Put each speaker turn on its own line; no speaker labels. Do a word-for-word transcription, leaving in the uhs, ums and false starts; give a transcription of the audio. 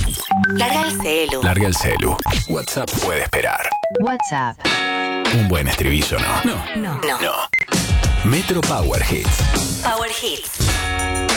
Larga el celu.
Larga el celu. WhatsApp puede esperar.
WhatsApp.
Un buen estribillo, ¿no?
No. No.
No. Metro Power Hits.
Power Hits.